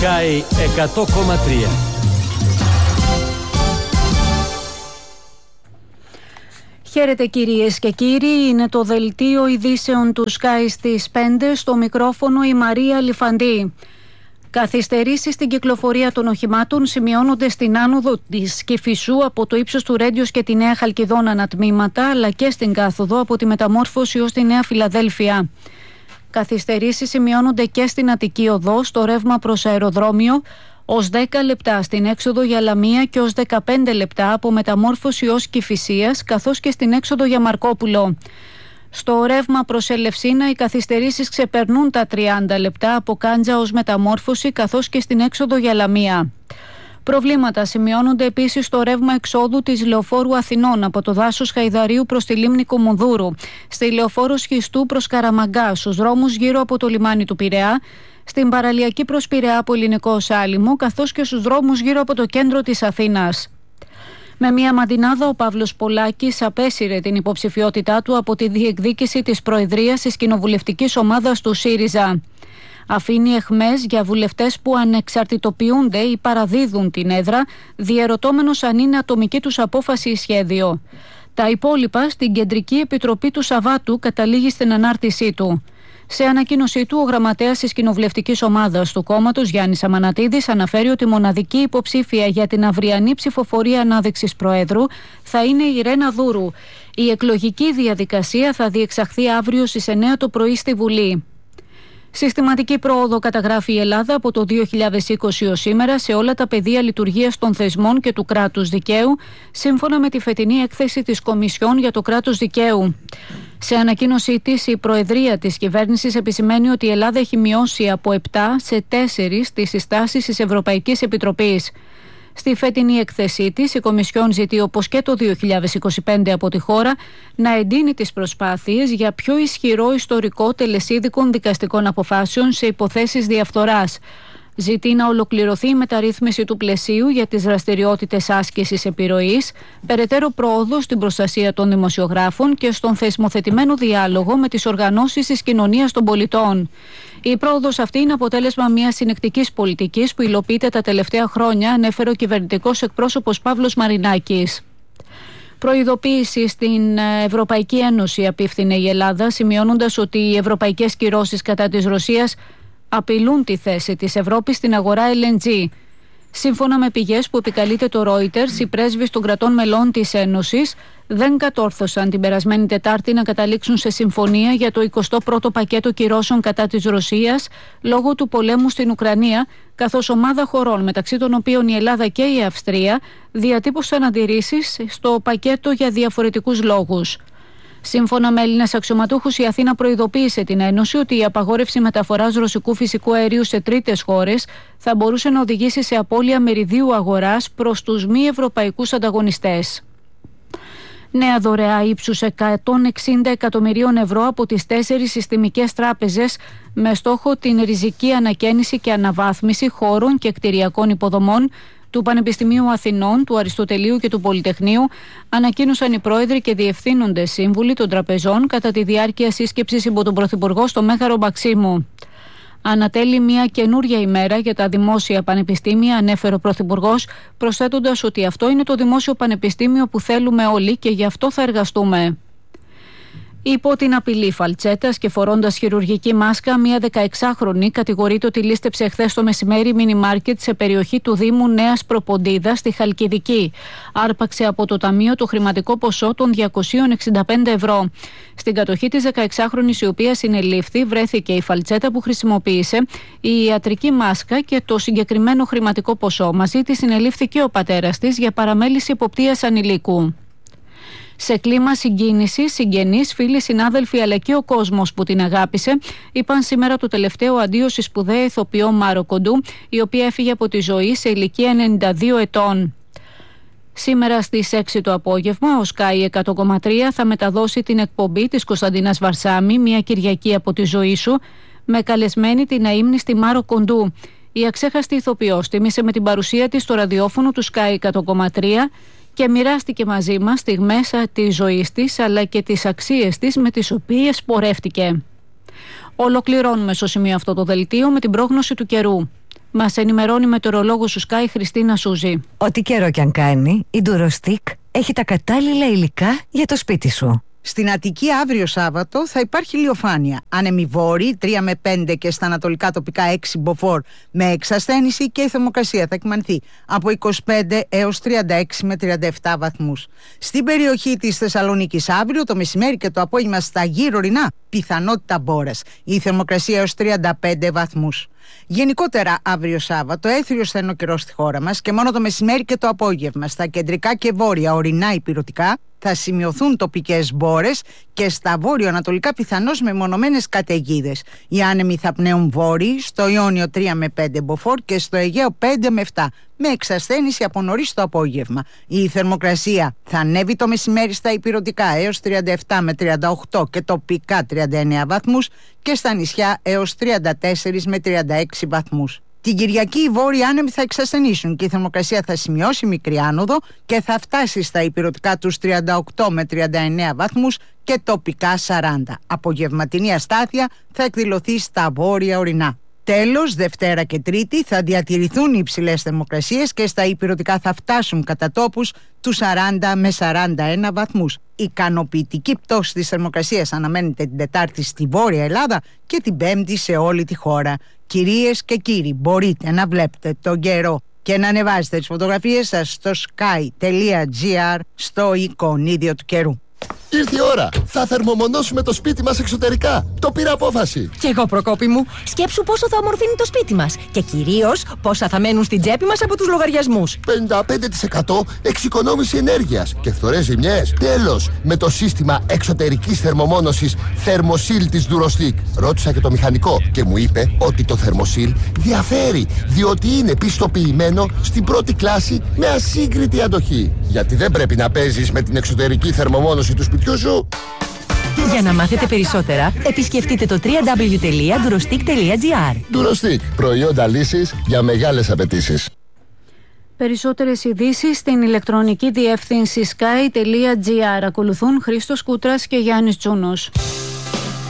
Sky 100,3. Χαίρετε κυρίες και κύριοι, είναι το δελτίο ειδήσεων του Sky στις 5, στο μικρόφωνο η Μαρία Λιφαντή. Καθυστερήσεις στην κυκλοφορία των οχημάτων σημειώνονται στην άνοδο της Κηφισού από το ύψος του Ρέντιος και τη Νέα Χαλκιδόνα ανατμήματα, αλλά και στην κάθοδο από τη Μεταμόρφωση ως τη Νέα Φιλαδέλφια. Καθυστερήσεις σημειώνονται και στην Αττική Οδό, στο ρεύμα προς αεροδρόμιο, ως 10 λεπτά στην έξοδο για Λαμία και ως 15 λεπτά από Μεταμόρφωση ως Κηφισίας, καθώς και στην έξοδο για Μαρκόπουλο. Στο ρεύμα προς Ελευσίνα οι καθυστερήσεις ξεπερνούν τα 30 λεπτά από Κάντζα ως Μεταμόρφωση, καθώς και στην έξοδο για Λαμία. Προβλήματα σημειώνονται επίσης στο ρεύμα εξόδου της Λεωφόρου Αθηνών από το δάσος Χαϊδαρίου προς τη λίμνη Κομουνδούρου, στη Λεωφόρο Σχιστού προς Καραμαγκά, στους δρόμους γύρω από το λιμάνι του Πειραιά, στην παραλιακή προς Πειραιά από Ελληνικό Σάλιμο, καθώς και στους δρόμους γύρω από το κέντρο της Αθήνας. Με μια μαντινάδα ο Παύλος Πολάκης απέσυρε την υποψηφιότητά του από τη διεκδίκηση της προεδρίας της κοινοβουλευτικής ομάδας του ΣΥΡΙΖΑ. Αφήνει αιχμές για βουλευτές που ανεξαρτητοποιούνται ή παραδίδουν την έδρα, διερωτώμενος αν είναι ατομική τους απόφαση ή σχέδιο. Τα υπόλοιπα στην Κεντρική Επιτροπή του Σαββάτου καταλήγει στην ανάρτησή του. Σε ανακοίνωσή του, ο γραμματέας της κοινοβουλευτικής ομάδας του κόμματος, Γιάννης Αμανατίδης, αναφέρει ότι η μοναδική υποψήφια για την αυριανή ψηφοφορία ανάδειξης Προέδρου θα είναι η Ρένα Δούρου. Η εκλογική διαδικασία θα διεξαχθεί αύριο στις 9 το πρωί στη Βουλή. Συστηματική πρόοδο καταγράφει η Ελλάδα από το 2020 ως σήμερα σε όλα τα πεδία λειτουργίας των θεσμών και του κράτους δικαίου, σύμφωνα με τη φετινή έκθεση της Κομισιόν για το κράτος δικαίου. Σε ανακοίνωσή της, η Προεδρία της Κυβέρνησης επισημαίνει ότι η Ελλάδα έχει μειώσει από 7 σε 4 τις συστάσεις της Ευρωπαϊκής Επιτροπής. Στη φετινή έκθεσή της, η Κομισιόν ζητεί, όπως και το 2025 από τη χώρα, να εντείνει τις προσπάθειες για πιο ισχυρό ιστορικό τελεσίδικων δικαστικών αποφάσεων σε υποθέσεις διαφθοράς. Ζητεί να ολοκληρωθεί η μεταρρύθμιση του πλαισίου για τις δραστηριότητες άσκησης επιρροής, περαιτέρω πρόοδο στην προστασία των δημοσιογράφων και στον θεσμοθετημένο διάλογο με τις οργανώσεις της κοινωνίας των πολιτών. Η πρόοδος αυτή είναι αποτέλεσμα μιας συνεκτικής πολιτικής που υλοποιείται τα τελευταία χρόνια, ανέφερε ο κυβερνητικός εκπρόσωπος Παύλος Μαρινάκης. Προειδοποίηση στην Ευρωπαϊκή Ένωση απίφθινε η Ελλάδα, σημειώνοντας ότι οι ευρωπαϊκές κυρώσεις κατά της Ρωσίας απειλούν τη θέση της Ευρώπης στην αγορά LNG. Σύμφωνα με πηγές που επικαλείται το Reuters, οι πρέσβεις των κρατών μελών της Ένωσης δεν κατόρθωσαν την περασμένη Τετάρτη να καταλήξουν σε συμφωνία για το 21ο πακέτο κυρώσεων κατά της Ρωσίας λόγω του πολέμου στην Ουκρανία, καθώς ομάδα χωρών, μεταξύ των οποίων η Ελλάδα και η Αυστρία, διατύπωσαν αντιρρήσεις στο πακέτο για διαφορετικούς λόγους. Σύμφωνα με Έλληνες αξιωματούχους, η Αθήνα προειδοποίησε την Ένωση ότι η απαγόρευση μεταφοράς ρωσικού φυσικού αερίου σε τρίτες χώρες θα μπορούσε να οδηγήσει σε απώλεια μεριδίου αγοράς προς τους μη ευρωπαϊκούς ανταγωνιστές. Νέα δωρεά ύψους 160 εκατομμυρίων ευρώ από τις 4 συστημικές τράπεζες με στόχο την ριζική ανακαίνιση και αναβάθμιση χώρων και κτηριακών υποδομών του Πανεπιστημίου Αθηνών, του Αριστοτελείου και του Πολυτεχνείου, ανακοίνωσαν οι πρόεδροι και διευθύνοντες σύμβουλοι των τραπεζών κατά τη διάρκεια σύσκεψης υπό τον Πρωθυπουργό στο Μέγαρο Μαξίμου. Ανατέλει μια καινούρια ημέρα για τα δημόσια πανεπιστήμια, ανέφερε ο Πρωθυπουργός, προσθέτοντας ότι αυτό είναι το δημόσιο πανεπιστήμιο που θέλουμε όλοι και γι' αυτό θα εργαστούμε. Υπό την απειλή φαλτσέτας και φορώντας χειρουργική μάσκα, μια 16χρονη κατηγορείται ότι λήστεψε χθες το μεσημέρι μινι-μάρκετ σε περιοχή του Δήμου Νέας Προποντίδας στη Χαλκιδική. Άρπαξε από το ταμείο το χρηματικό ποσό των 265 ευρώ. Στην κατοχή της 16χρονης, η οποία συνελήφθη, βρέθηκε η φαλτσέτα που χρησιμοποίησε, η ιατρική μάσκα και το συγκεκριμένο χρηματικό ποσό. Μαζί της συνελήφθη και ο πατέρας της για παραμέληση εποπτείας ανηλίκου. Σε κλίμα συγκίνησης, συγγενείς, φίλοι, συνάδελφοι αλλά και ο κόσμος που την αγάπησε είπαν σήμερα το τελευταίο αντίο στη σπουδαία ηθοποιό Μάρο Κοντού, η οποία έφυγε από τη ζωή σε ηλικία 92 ετών. Σήμερα στις 6 το απόγευμα, ο Sky 100,3 θα μεταδώσει την εκπομπή της Κωνσταντίνας Βαρσάμι, μια Κυριακή από τη ζωή σου, με καλεσμένη την αείμνηστη Μάρο Κοντού. Η αξέχαστη ηθοποιός τίμησε με την παρουσία της στο ραδιόφωνο του Sky 100,3 και μοιράστηκε μαζί μας στιγμές της ζωής της αλλά και τις αξίες της με τις οποίες πορεύτηκε. Ολοκληρώνουμε στο σημείο αυτό το δελτίο με την πρόγνωση του καιρού. Μας ενημερώνει μετεωρολόγος του Sky Χριστίνα Σούζη. Ό,τι καιρό κι αν κάνει, η Durostic έχει τα κατάλληλα υλικά για το σπίτι σου. Στην Αττική αύριο Σάββατο θα υπάρχει ηλιοφάνεια. Άνεμοι βόρειοι 3 με 5 και στα ανατολικά τοπικά 6 μποφόρ με εξασθένηση και η θερμοκρασία θα εκμανθεί από 25 έως 36 με 37 βαθμούς. Στην περιοχή της Θεσσαλονίκης αύριο το μεσημέρι και το απόγευμα στα γύρω ορεινά πιθανότητα μπόρας. Η θερμοκρασία έως 35 βαθμούς. Γενικότερα αύριο Σάββατο έθριος θα είναι ο καιρός στη χώρα μας και μόνο το μεσημέρι και το απόγευμα στα κεντρικά και βόρεια ορεινά ηπειρωτικά θα σημειωθούν τοπικές μπόρες και στα βόρειο-ανατολικά πιθανώς μεμονωμένες καταιγίδες. Οι άνεμοι θα πνέουν βόρειοι, στο Ιόνιο 3 με 5 μποφόρ και στο Αιγαίο 5 με 7, με εξασθένηση από νωρίς το απόγευμα. Η θερμοκρασία θα ανέβει το μεσημέρι στα ηπειρωτικά έως 37 με 38 και τοπικά 39 βαθμούς και στα νησιά έως 34 με 36 βαθμούς. Την Κυριακή οι βόρειοι άνεμοι θα εξασθενήσουν και η θερμοκρασία θα σημειώσει μικρή άνοδο και θα φτάσει στα ηπειρωτικά τους 38 με 39 βαθμούς και τοπικά 40. Απογευματινή αστάθεια θα εκδηλωθεί στα βόρεια ορεινά. Τέλος, Δευτέρα και Τρίτη θα διατηρηθούν οι υψηλές θερμοκρασίες και στα ηπειρωτικά θα φτάσουν κατά τόπους τους 40 με 41 βαθμούς. Ικανοποιητική πτώση της θερμοκρασίας αναμένεται την Τετάρτη στη Βόρεια Ελλάδα και την Πέμπτη σε όλη τη χώρα. Κυρίες και κύριοι, μπορείτε να βλέπετε τον καιρό και να ανεβάζετε τις φωτογραφίες σας στο sky.gr στο εικονίδιο του καιρού. Ήρθε η ώρα! Θα θερμομονώσουμε το σπίτι μας εξωτερικά. Το πήρα απόφαση. Κι εγώ, Προκόπη μου. Σκέψου πόσο θα ομορφύνει το σπίτι μας. Και κυρίως πόσα θα μένουν στην τσέπη μας από τους λογαριασμούς. 55% εξοικονόμηση ενέργειας και φθορές ζημιές. Τέλος, με το σύστημα εξωτερικής θερμομόνωσης Thermosil της Durostic. Ρώτησα και το μηχανικό και μου είπε ότι το Thermosil διαφέρει, διότι είναι πιστοποιημένο στην πρώτη κλάση με ασύγκριτη αντοχή. Γιατί δεν πρέπει να παίζεις με την εξωτερική θερμομόνωση του σπιτιού σου. Για να μάθετε περισσότερα, επισκεφτείτε το www.durostic.gr. Durostic, προϊόντα λύσης για μεγάλες απαιτήσεις. Περισσότερες ειδήσεις στην ηλεκτρονική διεύθυνση sky.gr. Ακολουθούν Χρήστος Κούτρας και Γιάννης Τσούνος.